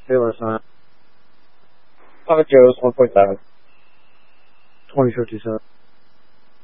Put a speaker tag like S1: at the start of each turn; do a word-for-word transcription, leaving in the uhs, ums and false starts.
S1: Taylor sign.
S2: Papa Joe's one point seven.
S1: twenty fifty-seven.